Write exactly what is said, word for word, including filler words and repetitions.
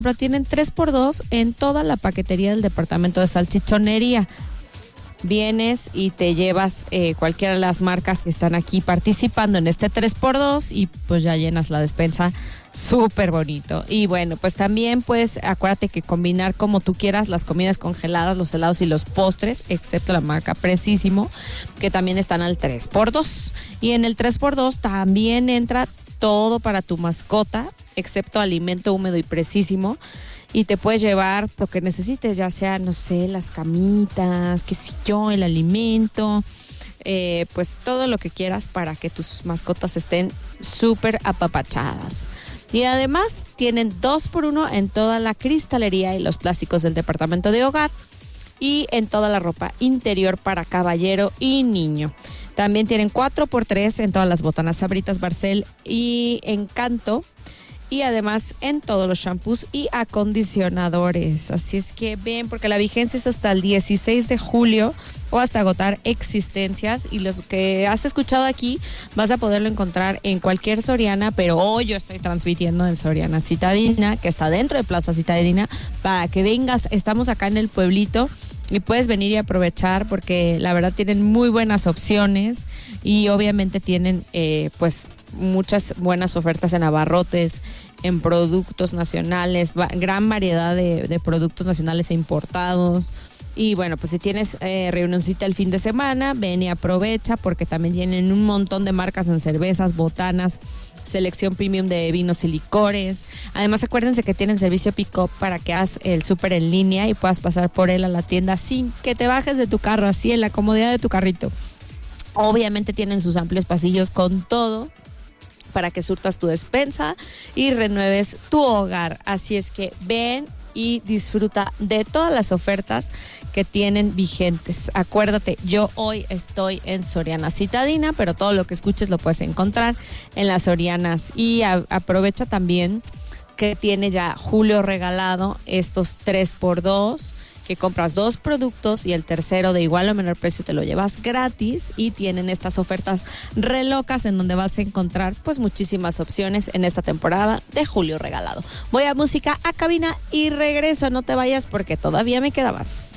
pero tienen tres por dos en toda la paquetería del departamento de salchichonería. Vienes y te llevas eh, cualquiera de las marcas que están aquí participando en este tres por dos y pues ya llenas la despensa súper bonito. Y bueno, pues también puedes, acuérdate que combinar como tú quieras las comidas congeladas, los helados y los postres, excepto la marca Precisimo, que también están al tres por dos. Y en el tres por dos también entra todo para tu mascota, excepto alimento húmedo y Precisimo. Y te puedes llevar lo que necesites, ya sea, no sé, las camitas, qué sé yo, el alimento, eh, pues todo lo que quieras para que tus mascotas estén súper apapachadas. Y además tienen dos por uno en toda la cristalería y los plásticos del departamento de hogar y en toda la ropa interior para caballero y niño. También tienen cuatro por tres en todas las botanas Sabritas, Barcel y Encanto. Y además en todos los shampoos y acondicionadores. Así es que ven, porque la vigencia es hasta el dieciséis de julio o hasta agotar existencias. Y los que has escuchado aquí vas a poderlo encontrar en cualquier Soriana, pero hoy yo estoy transmitiendo en Soriana Citadina, que está dentro de Plaza Citadina, para que vengas. Estamos acá en el pueblito y puedes venir y aprovechar porque la verdad tienen muy buenas opciones y obviamente tienen eh, pues muchas buenas ofertas en abarrotes, en productos nacionales, va, gran variedad de, de productos nacionales e importados. Y bueno, pues si tienes eh, reunioncita el fin de semana, ven y aprovecha porque también tienen un montón de marcas en cervezas, botanas, selección premium de vinos y licores. Además, acuérdense que tienen servicio pick-up para que hagas el súper en línea y puedas pasar por él a la tienda sin que te bajes de tu carro, así en la comodidad de tu carrito. Obviamente tienen sus amplios pasillos con todo para que surtas tu despensa y renueves tu hogar. Así es que ven y disfruta de todas las ofertas que tienen vigentes. Acuérdate, yo hoy estoy en Soriana Citadina, pero todo lo que escuches lo puedes encontrar en las Sorianas. Y a, aprovecha también que tiene ya Julio regalado estos tres por dos, que compras dos productos y el tercero de igual o menor precio te lo llevas gratis, y tienen estas ofertas re locas en donde vas a encontrar pues muchísimas opciones en esta temporada de Julio regalado. Voy a música, a cabina y regreso, no te vayas porque todavía me queda más.